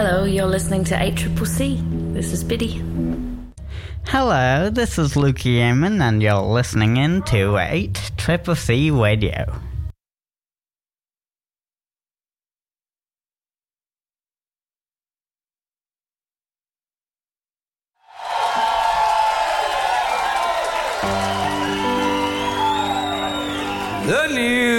Hello, you're listening to 8CCC. This is Biddy. Hello, this is Luke Yeaman, and you're listening in to 8CCC Radio. The news